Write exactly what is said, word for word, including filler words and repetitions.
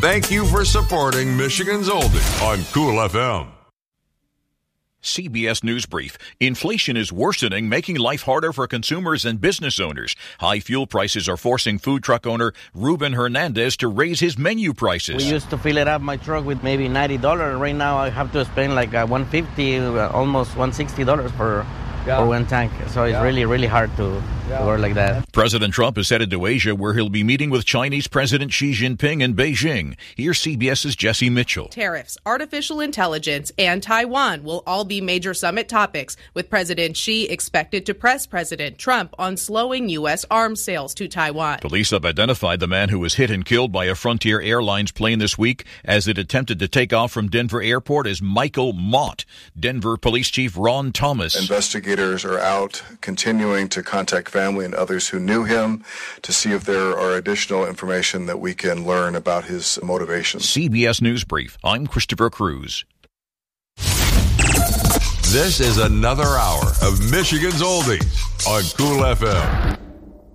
Thank you for supporting Michigan's Oldie on Cool F M. C B S News Brief. Inflation is worsening, making life harder for consumers and business owners. High fuel prices are forcing food truck owner Ruben Hernandez to raise his menu prices. We used to fill it up my truck with maybe ninety dollars. Right now I have to spend like uh, one hundred fifty dollars, almost one hundred sixty dollars for, yeah. for one tank. So it's yeah. really, really hard to, yeah. to work like that. President Trump is headed to Asia, where he'll be meeting with Chinese President Xi Jinping in Beijing. Here's CBS's Jesse Mitchell. Tariffs, artificial intelligence, and Taiwan will all be major summit topics, with President Xi expected to press President Trump on slowing U S arms sales to Taiwan. Police have identified the man who was hit and killed by a Frontier Airlines plane this week as it attempted to take off from Denver Airport as Michael Mott. Denver Police Chief Ron Thomas. Investigators are out continuing to contact family and others who knew him to see if there are additional information that we can learn about his motivations. C B S News Brief. I'm Christopher Cruz. This is another hour of Michigan's Oldies on Cool F M.